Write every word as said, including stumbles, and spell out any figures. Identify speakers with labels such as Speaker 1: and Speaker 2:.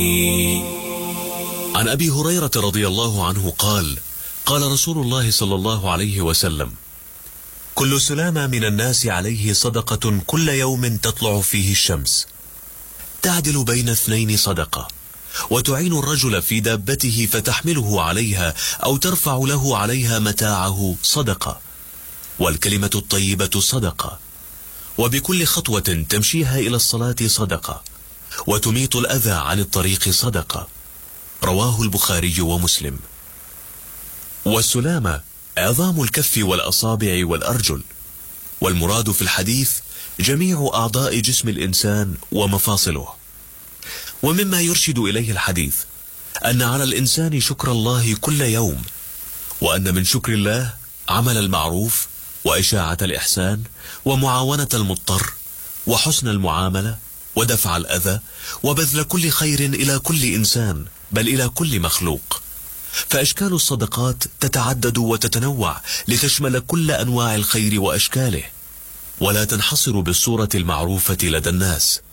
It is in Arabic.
Speaker 1: عن أبي هريرة رضي الله عنه قال: قال رسول الله صلى الله عليه وسلم: كل سلامة من الناس عليه صدقة كل يوم تطلع فيه الشمس، تعدل بين اثنين صدقة، وتعين الرجل في دابته فتحمله عليها أو ترفع له عليها متاعه صدقة، والكلمة الطيبة صدقة، وبكل خطوة تمشيها إلى الصلاة صدقة، وتميط الأذى عن الطريق صدقة. رواه البخاري ومسلم. والسلامة عظام الكف والأصابع والأرجل، والمراد في الحديث جميع أعضاء جسم الإنسان ومفاصله. ومما يرشد إليه الحديث أن على الإنسان شكر الله كل يوم، وأن من شكر الله عمل المعروف وإشاعة الإحسان ومعاونة المضطر وحسن المعاملة ودفع الأذى وبذل كل خير إلى كل إنسان، بل إلى كل مخلوق. فأشكال الصدقات تتعدد وتتنوع لتشمل كل أنواع الخير وأشكاله، ولا تنحصر بالصورة المعروفة لدى الناس.